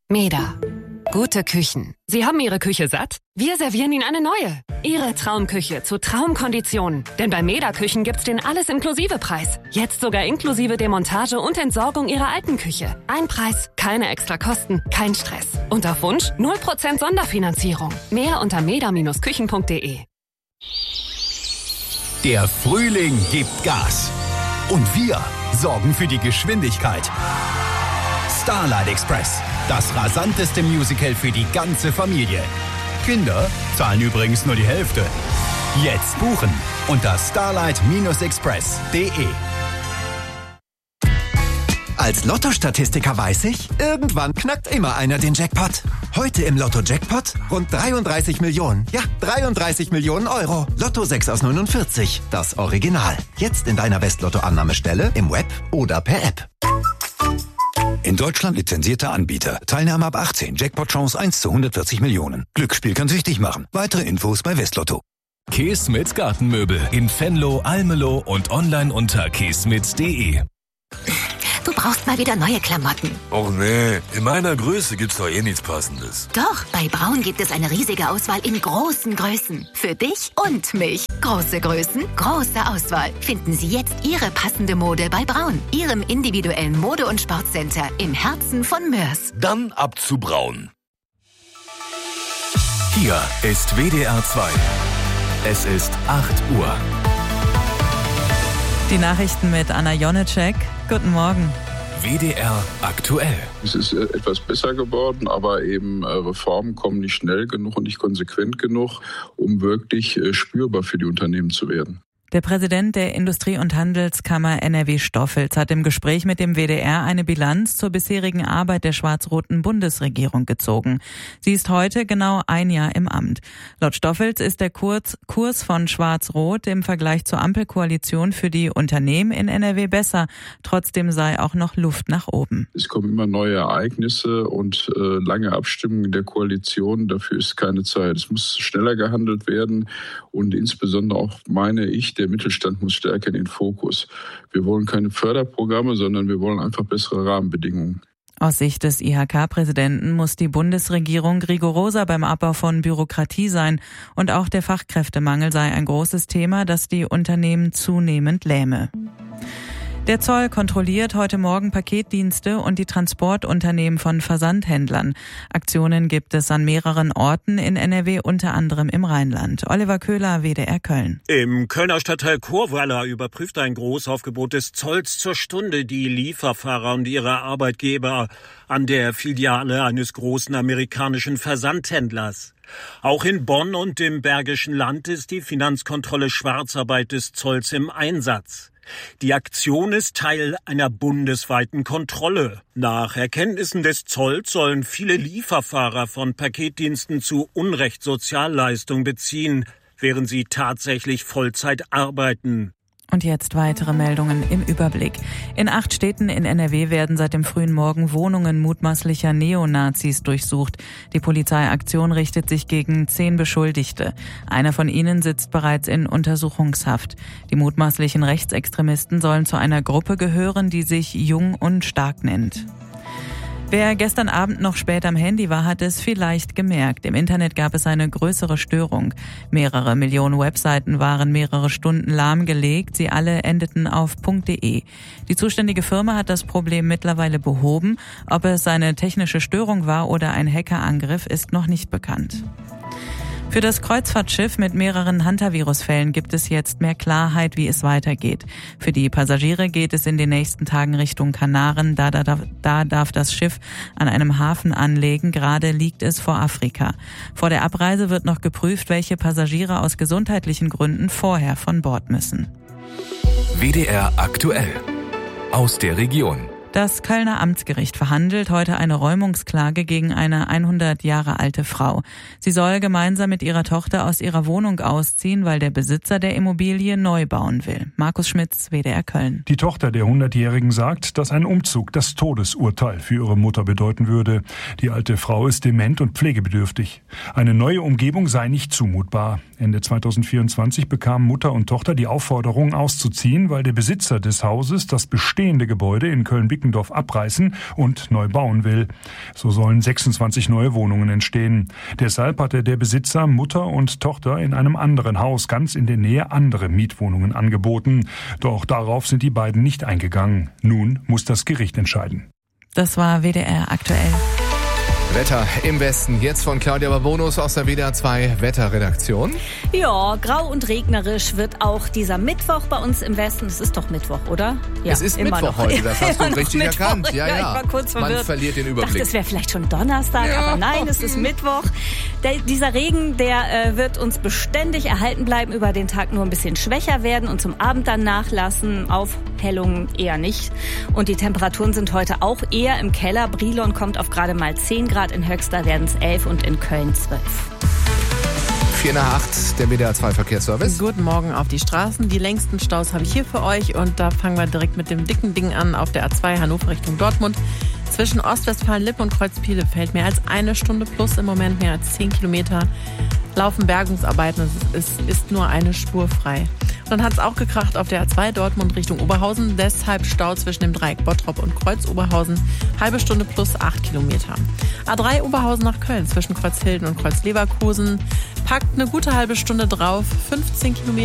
Meda. Gute Küchen. Sie haben Ihre Küche satt? Wir servieren Ihnen eine neue. Ihre Traumküche zu Traumkonditionen. Denn bei Meda Küchen gibt's den Alles-Inklusive-Preis. Jetzt sogar inklusive Demontage und Entsorgung Ihrer alten Küche. Ein Preis, keine extra Kosten, kein Stress. Und auf Wunsch 0% Sonderfinanzierung. Mehr unter meda-küchen.de. Der Frühling gibt Gas. Und wir sorgen für die Geschwindigkeit. Starlight Express. Das rasanteste Musical für die ganze Familie. Kinder zahlen übrigens nur die Hälfte. Jetzt buchen unter starlight-express.de. Als Lotto-Statistiker weiß ich, irgendwann knackt immer einer den Jackpot. Heute im Lotto-Jackpot rund 33 Millionen. Ja, 33 Millionen Euro. Lotto 6 aus 49, das Original. Jetzt in deiner West-Lotto-Annahmestelle, im Web oder per App. In Deutschland lizenzierter Anbieter. Teilnahme ab 18. Jackpot-Chance 1 zu 140 Millionen. Glücksspiel kann süchtig machen. Weitere Infos bei Westlotto. Keesmit Gartenmöbel in Venlo, Almelo und online unter keesmit.de. Du brauchst mal wieder neue Klamotten. Och nee, in meiner Größe gibt's doch eh nichts Passendes. Doch, bei Braun gibt es eine riesige Auswahl in großen Größen. Für dich und mich. Große Größen, große Auswahl. Finden Sie jetzt Ihre passende Mode bei Braun. Ihrem individuellen Mode- und Sportcenter im Herzen von Mörs. Dann ab zu Braun. Hier ist WDR 2. Es ist 8 Uhr. Die Nachrichten mit Anna Jonitschek. Guten Morgen. WDR aktuell. Es ist etwas besser geworden, aber eben Reformen kommen nicht schnell genug und nicht konsequent genug, um wirklich spürbar für die Unternehmen zu werden. Der Präsident der Industrie- und Handelskammer NRW Stoffels hat im Gespräch mit dem WDR eine Bilanz zur bisherigen Arbeit der schwarz-roten Bundesregierung gezogen. Sie ist heute genau ein Jahr im Amt. Laut Stoffels ist der Kurs von Schwarz-Rot im Vergleich zur Ampelkoalition für die Unternehmen in NRW besser. Trotzdem sei auch noch Luft nach oben. Es kommen immer neue Ereignisse und lange Abstimmungen der Koalition. Dafür ist keine Zeit. Es muss schneller gehandelt werden und insbesondere auch, meine ich, der Mittelstand muss stärker in den Fokus. Wir wollen keine Förderprogramme, sondern wir wollen einfach bessere Rahmenbedingungen. Aus Sicht des IHK-Präsidenten muss die Bundesregierung rigoroser beim Abbau von Bürokratie sein. Und auch der Fachkräftemangel sei ein großes Thema, das die Unternehmen zunehmend lähme. Der Zoll kontrolliert heute Morgen Paketdienste und die Transportunternehmen von Versandhändlern. Aktionen gibt es an mehreren Orten in NRW, unter anderem im Rheinland. Oliver Köhler, WDR Köln. Im Kölner Stadtteil Chorweiler überprüft ein Großaufgebot des Zolls zur Stunde die Lieferfahrer und ihre Arbeitgeber an der Filiale eines großen amerikanischen Versandhändlers. Auch in Bonn und im Bergischen Land ist die Finanzkontrolle Schwarzarbeit des Zolls im Einsatz. Die Aktion ist Teil einer bundesweiten Kontrolle. Nach Erkenntnissen des Zolls sollen viele Lieferfahrer von Paketdiensten zu Unrecht Sozialleistung beziehen, während sie tatsächlich Vollzeit arbeiten. Und jetzt weitere Meldungen im Überblick. In 8 Städten in NRW werden seit dem frühen Morgen Wohnungen mutmaßlicher Neonazis durchsucht. Die Polizeiaktion richtet sich gegen 10 Beschuldigte. Einer von ihnen sitzt bereits in Untersuchungshaft. Die mutmaßlichen Rechtsextremisten sollen zu einer Gruppe gehören, die sich Jung und Stark nennt. Wer gestern Abend noch spät am Handy war, hat es vielleicht gemerkt. Im Internet gab es eine größere Störung. Mehrere Millionen Webseiten waren mehrere Stunden lahmgelegt. Sie alle endeten auf .de. Die zuständige Firma hat das Problem mittlerweile behoben. Ob es eine technische Störung war oder ein Hackerangriff, ist noch nicht bekannt. Für das Kreuzfahrtschiff mit mehreren Hantavirus-Fällen gibt es jetzt mehr Klarheit, wie es weitergeht. Für die Passagiere geht es in den nächsten Tagen Richtung Kanaren. Da darf das Schiff an einem Hafen anlegen. Gerade liegt es vor Afrika. Vor der Abreise wird noch geprüft, welche Passagiere aus gesundheitlichen Gründen vorher von Bord müssen. WDR aktuell. Aus der Region. Das Kölner Amtsgericht verhandelt heute eine Räumungsklage gegen eine 100 Jahre alte Frau. Sie soll gemeinsam mit ihrer Tochter aus ihrer Wohnung ausziehen, weil der Besitzer der Immobilie neu bauen will. Markus Schmitz, WDR Köln. Die Tochter der 100-Jährigen sagt, dass ein Umzug das Todesurteil für ihre Mutter bedeuten würde. Die alte Frau ist dement und pflegebedürftig. Eine neue Umgebung sei nicht zumutbar. Ende 2024 bekamen Mutter und Tochter die Aufforderung auszuziehen, weil der Besitzer des Hauses das bestehende Gebäude in Köln Bickendorf abreißen und neu bauen will. So sollen 26 neue Wohnungen entstehen. Deshalb hatte der Besitzer Mutter und Tochter in einem anderen Haus ganz in der Nähe andere Mietwohnungen angeboten. Doch darauf sind die beiden nicht eingegangen. Nun muss das Gericht entscheiden. Das war WDR aktuell. Wetter im Westen, jetzt von Claudia Babonus aus der WDR 2 Wetterredaktion. Ja, grau und regnerisch wird auch dieser Mittwoch bei uns im Westen. Es ist doch Mittwoch, oder? Ja, es ist Mittwoch noch. Heute, das hast du richtig erkannt. Ja. Ich war kurz verwirrt. Man verliert den Überblick. Ich dachte, es wäre vielleicht schon Donnerstag, aber nein, es ist Mittwoch. Dieser Regen, der wird uns beständig erhalten bleiben, über den Tag nur ein bisschen schwächer werden und zum Abend dann nachlassen. Aufhellungen eher nicht. Und die Temperaturen sind heute auch eher im Keller. Brilon kommt auf gerade mal 10 Grad. In Höxter werden es 11 und in Köln 12. 7:08, der WDR 2 Verkehrsservice. Guten Morgen auf die Straßen. Die längsten Staus habe ich hier für euch und da fangen wir direkt mit dem dicken Ding an auf der A2 Hannover Richtung Dortmund. Zwischen Ostwestfalen-Lippe und Kreuz-Bielefeld mehr als 1 Stunde plus, im Moment mehr als 10 Kilometer. Laufen Bergungsarbeiten, es ist nur eine Spur frei. Und dann hat es auch gekracht auf der A2 Dortmund Richtung Oberhausen. Deshalb Stau zwischen dem Dreieck Bottrop und Kreuz-Oberhausen. Halbe Stunde plus 8 Kilometer. A3 Oberhausen nach Köln zwischen Kreuzhilden und Kreuz-Leverkusen. Packt eine gute halbe Stunde drauf, 15 Kilometer.